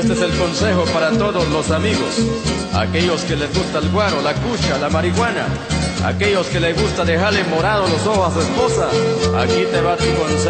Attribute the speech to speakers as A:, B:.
A: este es el consejo para todos los amigos, aquellos que les gusta el guaro, la cucha, la marihuana, aquellos que les gusta dejarle morados los ojos a su esposa. Aquí te va tu consejo.